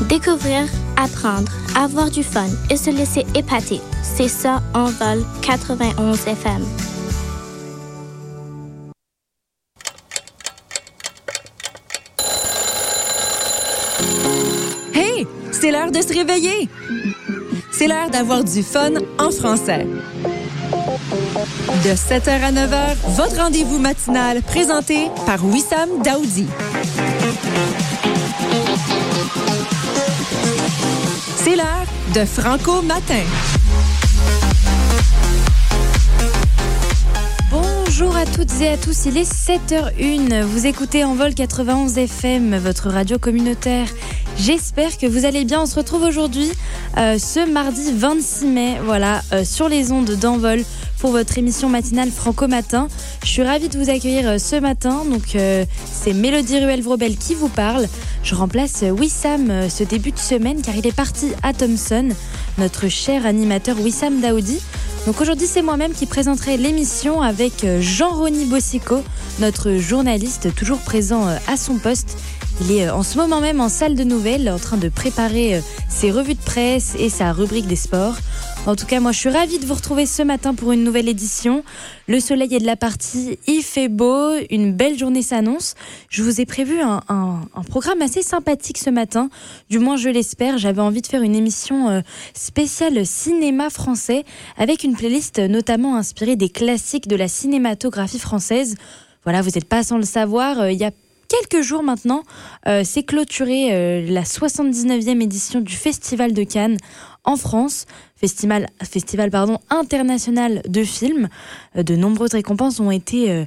Découvrir, apprendre, avoir du fun et se laisser épater. C'est ça, Envol 91 FM. Hey, c'est l'heure de se réveiller. C'est l'heure d'avoir du fun en français. De 7h à 9h, votre rendez-vous matinal présenté par Wissam Daoudi. C'est l'heure de Franco Matin. Bonjour à toutes et à tous, il est 7h01. Vous écoutez Envol 91 FM, votre radio communautaire. J'espère que vous allez bien. On se retrouve aujourd'hui, ce mardi 26 mai, sur les ondes d'Envol pour votre émission matinale Franco Matin. Je suis ravie de vous accueillir ce matin. Donc, c'est Mélodie Ruel-Vrobel qui vous parle. Je remplace Wissam ce début de semaine car il est parti à Thomson, notre cher animateur Wissam Daoudi. Donc aujourd'hui, c'est moi-même qui présenterai l'émission avec Jean-Rony Bossico, notre journaliste toujours présent à son poste. Il est en ce moment même en salle de nouvelles, en train de préparer ses revues de presse et sa rubrique des sports. En tout cas, moi, je suis ravie de vous retrouver ce matin pour une nouvelle édition. Le soleil est de la partie, il fait beau, une belle journée s'annonce. Je vous ai prévu un programme assez sympathique ce matin, du moins je l'espère. J'avais envie de faire une émission spéciale cinéma français, avec une playlist notamment inspirée des classiques de la cinématographie française. Voilà, vous n'êtes pas sans le savoir, il y a quelques jours maintenant, s'est clôturée la 79e édition du Festival de Cannes en France, festival international de films. De nombreuses récompenses ont été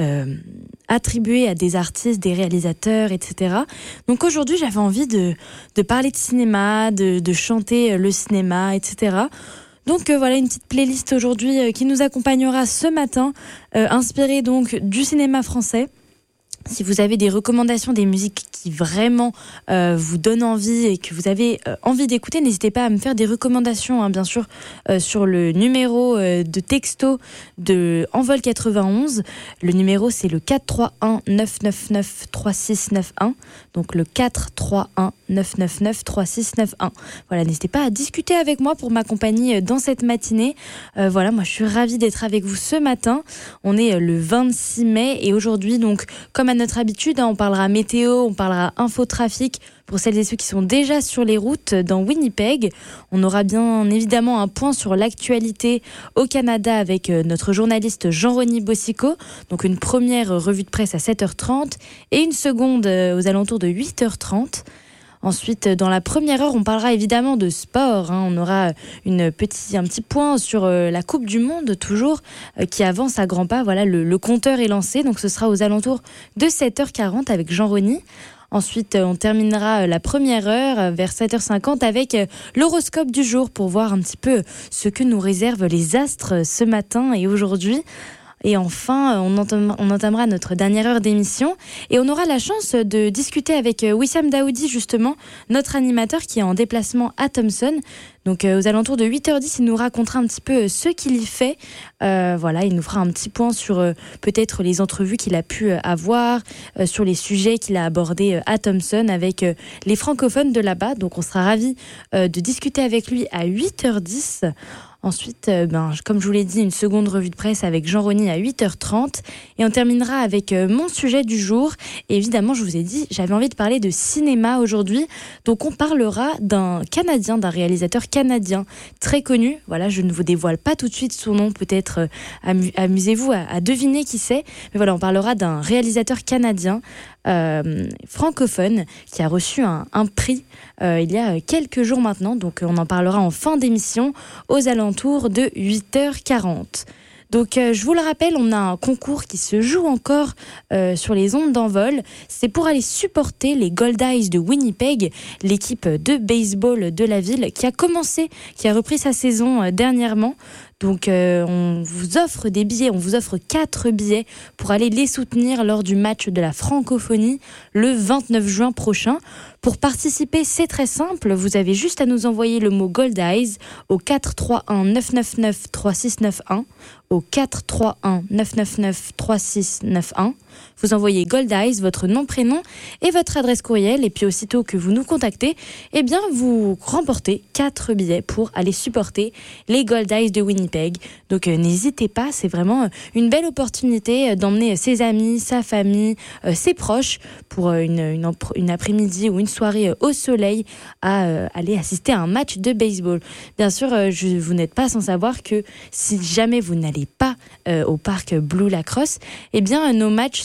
attribuées à des artistes, des réalisateurs, etc. Donc aujourd'hui, j'avais envie de parler de cinéma, de chanter le cinéma, etc. Donc voilà une petite playlist aujourd'hui qui nous accompagnera ce matin, inspirée donc du cinéma français. Si vous avez des recommandations, des musiques qui vraiment vous donnent envie et que vous avez envie d'écouter, n'hésitez pas à me faire des recommandations, bien sûr, sur le numéro de texto de Envol 91. Le numéro, c'est le 431 999 3691. Donc le 431 999 3691. Voilà, n'hésitez pas à discuter avec moi pour m'accompagner dans cette matinée. Moi, je suis ravie d'être avec vous ce matin. On est le 26 mai et aujourd'hui, donc, comme à notre habitude, on parlera météo, on parlera infotrafic pour celles et ceux qui sont déjà sur les routes dans Winnipeg. On aura bien évidemment un point sur l'actualité au Canada avec notre journaliste Jean-Rony Bossico. Donc une première revue de presse à 7h30 et une seconde aux alentours de 8h30. Ensuite, dans la première heure, on parlera évidemment de sport. On aura un petit point sur la Coupe du Monde, toujours, qui avance à grands pas. Voilà, le compteur est lancé, donc ce sera aux alentours de 7h40 avec Jean-Rony. Ensuite, on terminera la première heure vers 7h50 avec l'horoscope du jour pour voir un petit peu ce que nous réservent les astres ce matin et aujourd'hui. Et enfin, on entamera notre dernière heure d'émission et on aura la chance de discuter avec Wissam Daoudi, justement, notre animateur qui est en déplacement à Thomson. Donc aux alentours de 8h10, il nous racontera un petit peu ce qu'il y fait. Il nous fera un petit point sur peut-être les entrevues qu'il a pu avoir, sur les sujets qu'il a abordés à Thomson avec les francophones de là-bas. Donc on sera ravis de discuter avec lui à 8h10. Ensuite, comme je vous l'ai dit, une seconde revue de presse avec Jean-Rony à 8h30. Et on terminera avec mon sujet du jour. Et évidemment, je vous ai dit, j'avais envie de parler de cinéma aujourd'hui. Donc on parlera d'un réalisateur canadien très connu. Voilà, je ne vous dévoile pas tout de suite son nom. Peut-être amusez-vous à deviner qui c'est. Mais voilà, on parlera d'un réalisateur canadien francophone qui a reçu un prix il y a quelques jours maintenant. Donc on en parlera en fin d'émission aux alentours de 8h40. Donc je vous le rappelle, on a un concours qui se joue encore sur les ondes d'Envol. C'est pour aller supporter les Goldeyes de Winnipeg, l'équipe de baseball de la ville qui a repris sa saison dernièrement. Donc on vous offre des billets, on vous offre 4 billets pour aller les soutenir lors du match de la francophonie le 29 juin prochain. Pour participer, c'est très simple, vous avez juste à nous envoyer le mot Gold Eyes au 431 999 3691, au 431 999 3691. Vous envoyez Gold Eyes, votre nom, prénom et votre adresse courriel, et puis aussitôt que vous nous contactez, eh bien vous remportez 4 billets pour aller supporter les Gold Eyes de Winnipeg. Donc n'hésitez pas, c'est vraiment une belle opportunité d'emmener ses amis, sa famille, ses proches pour une après-midi ou une soirée au soleil à aller assister à un match de baseball. Bien sûr, vous n'êtes pas sans savoir que si jamais vous n'allez pas au parc Blue Lacrosse, eh bien nos matchs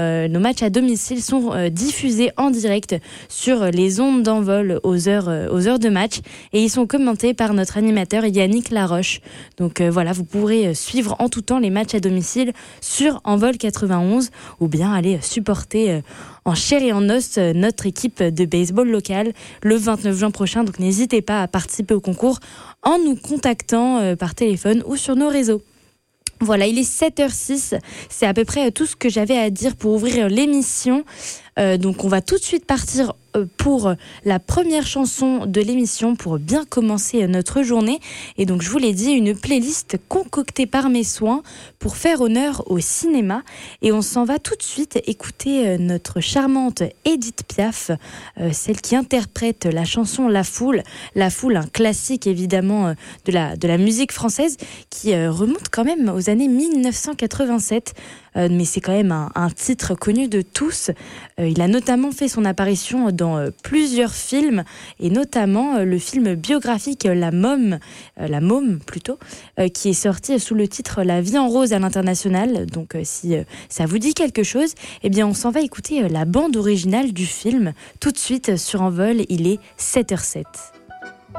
à domicile sont diffusés en direct sur les ondes d'Envol aux heures de match, et ils sont commentés par notre animateur Yannick Laroche. Donc voilà, vous pourrez suivre en tout temps les matchs à domicile sur Envol 91, ou bien aller supporter en chair et en os notre équipe de baseball locale le 29 juin prochain. Donc n'hésitez pas à participer au concours en nous contactant par téléphone ou sur nos réseaux. Voilà, il est 7h06, c'est à peu près tout ce que j'avais à dire pour ouvrir l'émission. Donc on va tout de suite partir pour la première chanson de l'émission pour bien commencer notre journée. Et donc je vous l'ai dit, une playlist concoctée par mes soins pour faire honneur au cinéma. Et on s'en va tout de suite écouter notre charmante Édith Piaf, celle qui interprète la chanson La Foule. La Foule, un classique évidemment de la musique française qui remonte quand même aux années 1987. Mais c'est quand même un titre connu de tous. Il a notamment fait son apparition dans plusieurs films, et notamment le film biographique La Môme plutôt, qui est sorti sous le titre La Vie en rose à l'international. Donc si ça vous dit quelque chose, eh bien on s'en va écouter la bande originale du film tout de suite sur Envol. Il est 7h07.